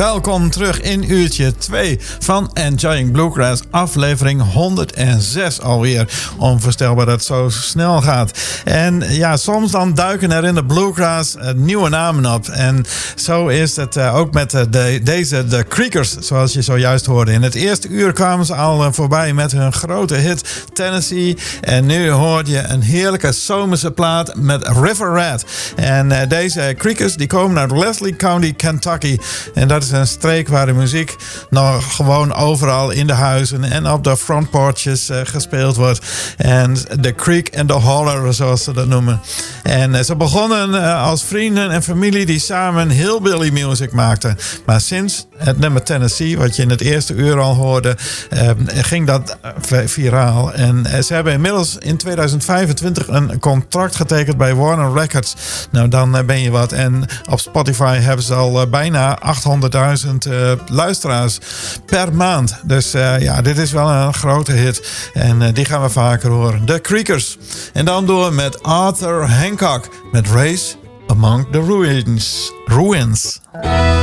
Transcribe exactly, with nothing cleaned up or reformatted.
welkom terug in uurtje twee van Enjoying Bluegrass, aflevering honderdzes alweer. Onvoorstelbaar dat het zo snel gaat. En ja, soms dan duiken er in de bluegrass uh, nieuwe namen op. En zo is het uh, ook met uh, de, deze, de Creekers, zoals je zojuist hoorde. In het eerste uur kwamen ze al uh, voorbij met hun grote hit Tennessee. En nu hoor je een heerlijke zomerse plaat met River Rat. En uh, deze Creekers die komen uit Leslie County, Kentucky. En dat is een streek waar de muziek nog gewoon overal in de huizen en op de front porches uh, gespeeld wordt. En de Creek en de Holler, zoals ze dat noemen. En uh, ze begonnen uh, als vrienden en familie die samen hillbilly music maakten. Maar sinds het nummer Tennessee, wat je in het eerste uur al hoorde, uh, ging dat viraal. En uh, ze hebben inmiddels in tweeduizend vijfentwintig een contract getekend bij Warner Records. Nou, dan uh, ben je wat. En op Spotify hebben ze al uh, bijna achthonderdduizend uh, luisteraars per maand. Dus uh, ja, dit is wel een grote hit. En uh, die gaan we vaker horen. De Creekers. En dan door met Arthur Hancock met Race Among the Ruins. Ruins.